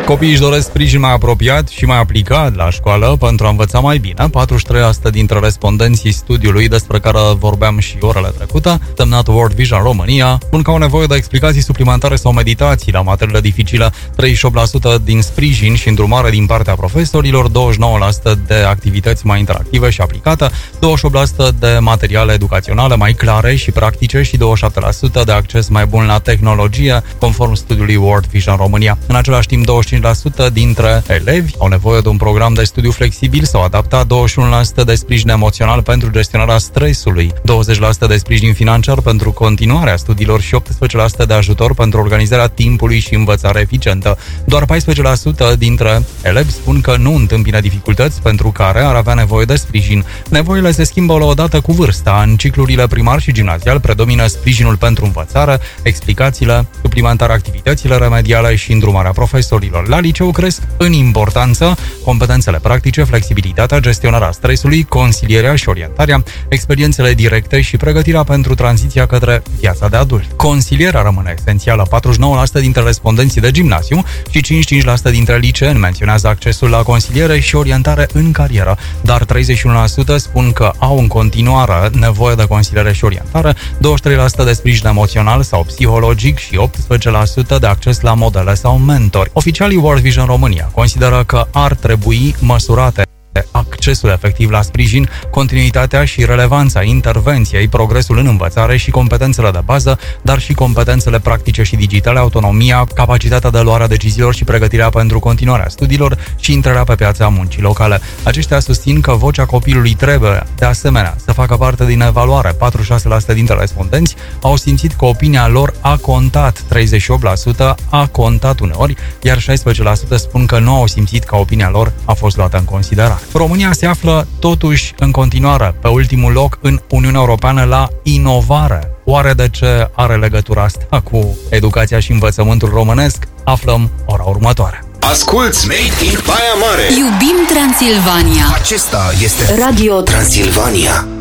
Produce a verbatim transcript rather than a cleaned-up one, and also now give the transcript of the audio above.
Copiii își doresc sprijin mai apropiat și mai aplicat la școală pentru a învăța mai bine. patruzeci și trei la sută dintre respondenții studiului despre care vorbeam și orele trecute, semnat World Vision România, spun că au nevoie de explicații suplimentare sau meditații la materiile dificile, treizeci și opt la sută din sprijin și îndrumare din partea profesorilor, douăzeci și nouă la sută de activități mai interactive și aplicate, douăzeci și opt la sută de materiale educaționale mai clare și practice și douăzeci și șapte la sută de acces mai bun la tehnologie, conform studiului World Vision România. În același timp, douăzeci și cinci la sută dintre elevi au nevoie de un program de studiu flexibil sau adaptat, douăzeci și unu la sută de sprijin emoțional pentru gestionarea stresului, douăzeci la sută de sprijin financiar pentru continuarea studiilor și optsprezece la sută de ajutor pentru organizarea timpului și învățare eficientă. Doar paisprezece la sută dintre elevi spun că nu întâmpină dificultăți pentru care ar avea nevoie de sprijin. Nevoile se schimbă la odată cu vârsta. În ciclurile primar și gimnazial predomină sprijinul pentru învățare, explicațiile, suplimentarea activitățile remediale și îndrumarea profesorilor. La liceu cresc în importanță competențele practice, flexibilitatea, gestionarea stresului, consilierea și orientarea, experiențele directe și pregătirea pentru tranziția către viața de adult. Consilierea rămâne esențială. patruzeci și nouă la sută dintre respondenții de gimnaziu și cincizeci și cinci la sută dintre liceeni menționează accesul la consiliere și orientare în carieră, dar treizeci și unu la sută spun că au în continuare nevoie de consiliere și orientare, douăzeci și trei la sută de sprijin emoțional sau psihologic și optsprezece la sută de acces la modele sau mentori. Oficialii World Vision România consideră că ar trebui măsurate accesul efectiv la sprijin, continuitatea și relevanța intervenției, progresul în învățare și competențele de bază, dar și competențele practice și digitale, autonomia, capacitatea de luare a deciziilor și pregătirea pentru continuarea studiilor și intrarea pe piața muncii locale. Aceștia susțin că vocea copilului trebuie, de asemenea, să facă parte din evaluare. patruzeci și șase la sută dintre respondenți au simțit că opinia lor a contat, treizeci și opt la sută a contat uneori, iar șaisprezece la sută spun că nu au simțit că opinia lor a fost luată în considerare. România se află totuși în continuare pe ultimul loc în Uniunea Europeană la inovare. Oare de ce are legătura asta cu educația și învățământul românesc? Aflăm ora următoare. Asculți Made in Baia Mare. Iubim Transilvania. Acesta este Radio Transilvania.